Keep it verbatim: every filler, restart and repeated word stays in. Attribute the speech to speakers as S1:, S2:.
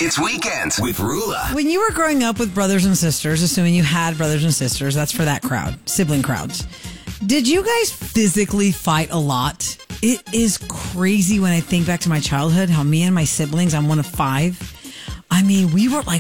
S1: It's Weekends with Rula.
S2: When you were growing up with brothers and sisters, assuming you had brothers and sisters, that's for that crowd, sibling crowds. Did you guys physically fight a lot? It is crazy when I think back to my childhood, how me and my siblings, I'm one of five. I mean, we were like